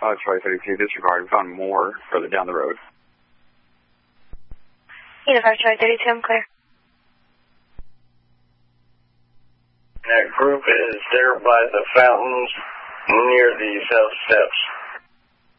Charlie 32, disregard. We found more further down the road. Unified Charlie 32, I'm clear. That group is there by the fountains near the south steps.